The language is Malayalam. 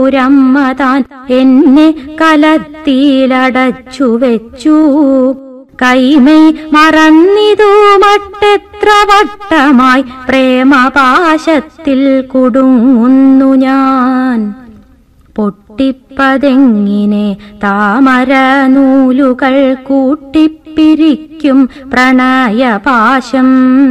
തമ്പുരമ്മ താൻ എന്നെ കലത്തിലടച്ചു വെച്ചു. കൈമൈ മറന്നിതു മട്ടെത്ര വട്ടമായി പ്രേമപാശത്തിൽ കുടുങ്ങുന്നു ഞാൻ. പൊട്ടിപ്പതെങ്ങിനെ താമര നൂലുകൾ കൂട്ടിപ്പിരിക്കും പ്രണയപാശം.